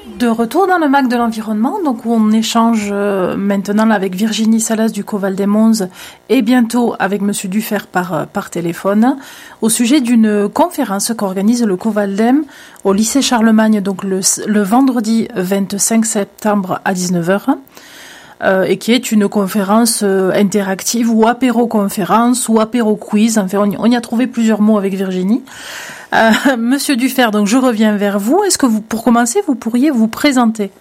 De retour dans le MAC de l'environnement, donc où on échange maintenant avec Virginie Salas du Coval des Monts et bientôt avec Monsieur Dufert par téléphone au sujet d'une conférence qu'organise le Covaldem au lycée Charlemagne, donc le vendredi 25 septembre à 19h. Et qui est une conférence interactive ou apéro-conférence ou apéro-quiz. Enfin, on y a trouvé plusieurs mots avec Virginie. Monsieur Dufert, donc je reviens vers vous. Est-ce que pour commencer, vous pourriez vous présenter?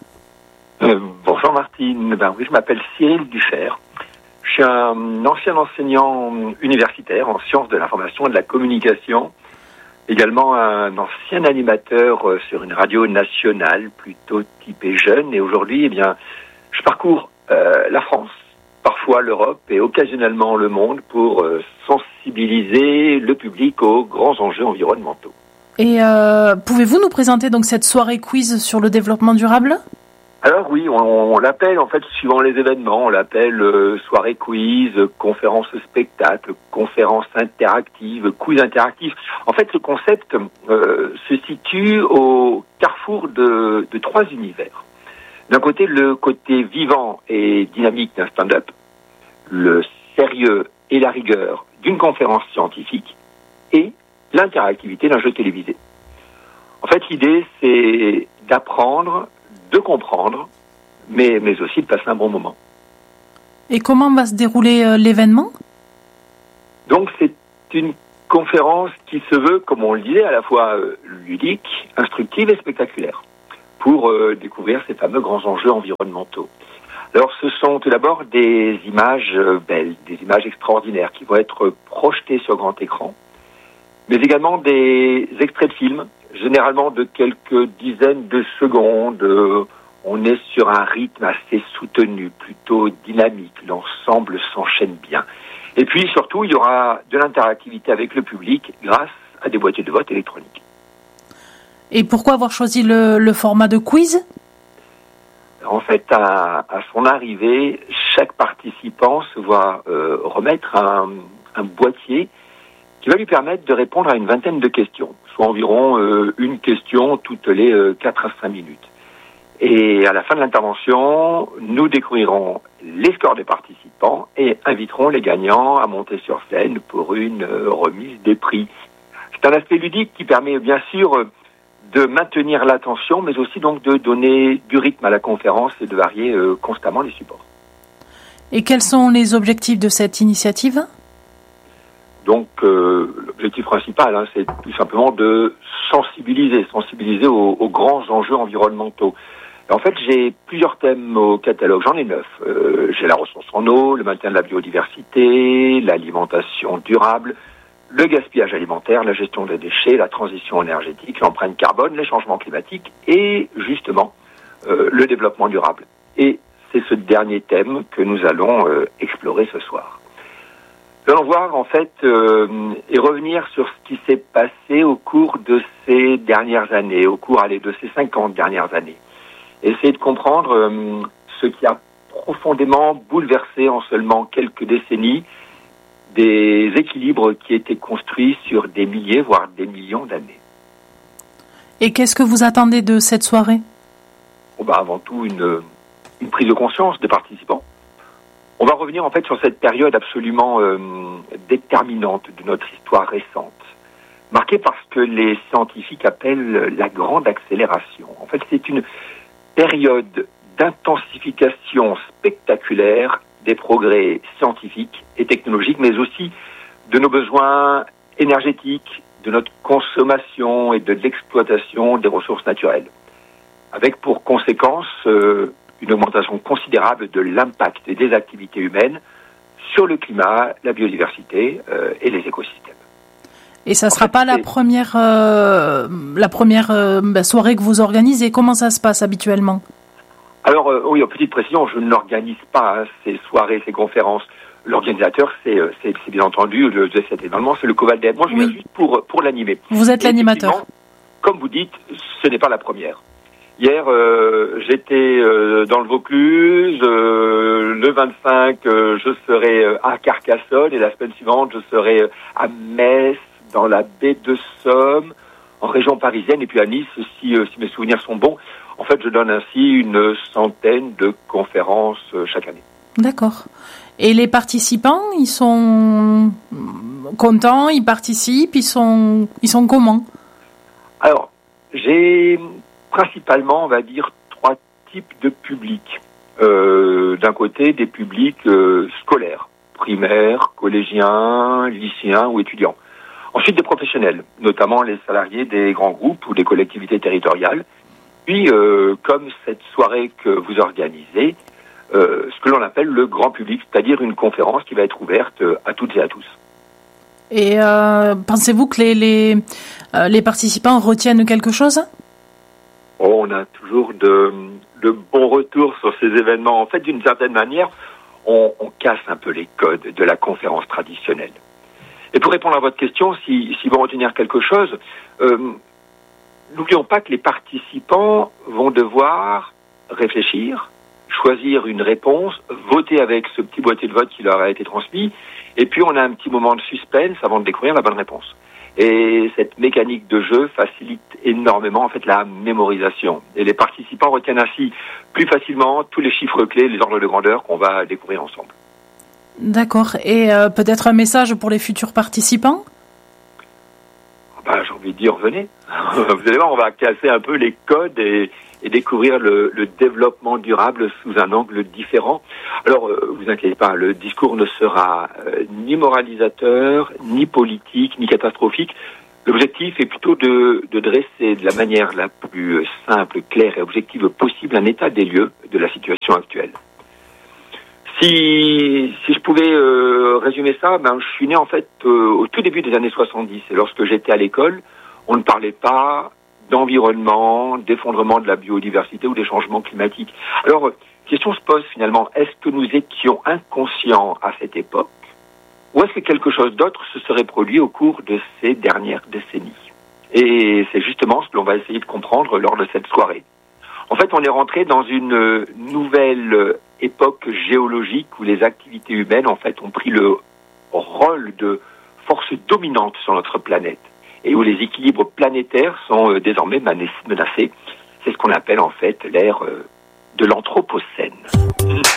Bonjour Martine. Oui, je m'appelle Cyril Dufert. Je suis un ancien enseignant universitaire en sciences de l'information et de la communication. Également un ancien animateur sur une radio nationale, plutôt typée jeune. Et aujourd'hui, je parcours la France, parfois l'Europe et occasionnellement le monde pour sensibiliser le public aux grands enjeux environnementaux. Et pouvez-vous nous présenter donc cette soirée quiz sur le développement durable? Alors oui, on l'appelle en fait suivant les événements, on l'appelle soirée quiz, conférence spectacle, conférence interactive, quiz interactif. En fait, ce concept se situe au carrefour de trois univers. D'un côté, le côté vivant et dynamique d'un stand-up, le sérieux et la rigueur d'une conférence scientifique et l'interactivité d'un jeu télévisé. En fait, l'idée, c'est d'apprendre, de comprendre, mais aussi de passer un bon moment. Et comment va se dérouler l'événement? Donc, c'est une conférence qui se veut, comme on le disait, à la fois ludique, instructive et spectaculaire, pour découvrir ces fameux grands enjeux environnementaux. Alors, ce sont tout d'abord des images belles, des images extraordinaires qui vont être projetées sur grand écran, mais également des extraits de films, généralement de quelques dizaines de secondes. On est sur un rythme assez soutenu, plutôt dynamique, l'ensemble s'enchaîne bien. Et puis, surtout, il y aura de l'interactivité avec le public grâce à des boîtiers de vote électroniques. Et pourquoi avoir choisi le format de quiz? En fait, à son arrivée, chaque participant se voit remettre un boîtier qui va lui permettre de répondre à une vingtaine de questions, soit environ une question toutes les 4 à 5 minutes. Et à la fin de l'intervention, nous découvrirons les scores des participants et inviterons les gagnants à monter sur scène pour une remise des prix. C'est un aspect ludique qui permet bien sûr de maintenir l'attention, mais aussi donc de donner du rythme à la conférence et de varier constamment les supports. Et quels sont les objectifs de cette initiative ? Donc, l'objectif principal, c'est tout simplement de sensibiliser aux grands enjeux environnementaux. Et en fait, j'ai plusieurs thèmes au catalogue, j'en ai 9. J'ai la ressource en eau, le maintien de la biodiversité, l'alimentation durable, le gaspillage alimentaire, la gestion des déchets, la transition énergétique, l'empreinte carbone, les changements climatiques et justement le développement durable. Et c'est ce dernier thème que nous allons explorer ce soir. Nous allons voir en fait et revenir sur ce qui s'est passé au cours de ces dernières années, au cours de ces 50 dernières années. Essayer de comprendre ce qui a profondément bouleversé en seulement quelques décennies des équilibres qui étaient construits sur des milliers, voire des millions d'années. Et qu'est-ce que vous attendez de cette soirée ? Avant tout, une prise de conscience des participants. On va revenir en fait sur cette période absolument déterminante de notre histoire récente, marquée par ce que les scientifiques appellent la grande accélération. En fait, c'est une période d'intensification spectaculaire des progrès scientifiques et technologiques, mais aussi de nos besoins énergétiques, de notre consommation et de l'exploitation des ressources naturelles, avec pour conséquence une augmentation considérable de l'impact des activités humaines sur le climat, la biodiversité et les écosystèmes. Et ça ne sera pas la première soirée que vous organisez. Comment ça se passe habituellement ? Alors, oui, en petite précision, je ne l'organise pas, ces soirées, ces conférences. L'organisateur, c'est bien entendu, cet événement, c'est le Covaldem. Moi, je viens juste pour l'animer. Vous êtes l'animateur. Comme vous dites, ce n'est pas la première. Hier, j'étais dans le Vaucluse. Le 25, je serai à Carcassonne. Et la semaine suivante, je serai à Metz, dans la baie de Somme, en région parisienne. Et puis à Nice, si mes souvenirs sont bons. En fait, je donne ainsi une centaine de conférences chaque année. D'accord. Et les participants, ils sont contents, ils participent, ils sont comment? Alors, j'ai principalement, on va dire, 3 types de publics. D'un côté, des publics scolaires, primaires, collégiens, lycéens ou étudiants. Ensuite, des professionnels, notamment les salariés des grands groupes ou des collectivités territoriales. Puis, comme cette soirée que vous organisez, ce que l'on appelle le grand public, c'est-à-dire une conférence qui va être ouverte à toutes et à tous. Et pensez-vous que les participants retiennent quelque chose? On a toujours de bons retours sur ces événements. En fait, d'une certaine manière, on casse un peu les codes de la conférence traditionnelle. Et pour répondre à votre question, si vous retenir quelque chose, n'oublions pas que les participants vont devoir réfléchir, choisir une réponse, voter avec ce petit boîtier de vote qui leur a été transmis, et puis on a un petit moment de suspense avant de découvrir la bonne réponse. Et cette mécanique de jeu facilite énormément en fait la mémorisation. Et les participants retiennent ainsi plus facilement tous les chiffres clés, les ordres de grandeur qu'on va découvrir ensemble. D'accord. Et peut-être un message pour les futurs participants? J'ai envie de dire, venez. Vous allez voir, on va casser un peu les codes et découvrir le développement durable sous un angle différent. Alors, vous inquiétez pas, le discours ne sera ni moralisateur, ni politique, ni catastrophique. L'objectif est plutôt de dresser de la manière la plus simple, claire et objective possible un état des lieux de la situation actuelle. Si je pouvais résumer ça, je suis né en fait au tout début des années 70. Et lorsque j'étais à l'école, on ne parlait pas d'environnement, d'effondrement de la biodiversité ou des changements climatiques. Alors, question se pose finalement, est-ce que nous étions inconscients à cette époque ou est-ce que quelque chose d'autre se serait produit au cours de ces dernières décennies? Et c'est justement ce que l'on va essayer de comprendre lors de cette soirée. En fait, on est rentré dans une nouvelle époque géologique où les activités humaines, en fait, ont pris le rôle de force dominante sur notre planète et où les équilibres planétaires sont désormais menacés. C'est ce qu'on appelle, en fait, l'ère de l'anthropocène.